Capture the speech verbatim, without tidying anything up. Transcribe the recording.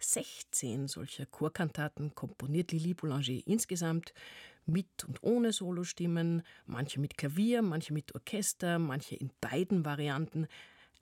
sechzehn solcher Chorkantaten komponiert Lili Boulanger insgesamt, mit und ohne Solostimmen, manche mit Klavier, manche mit Orchester, manche in beiden Varianten.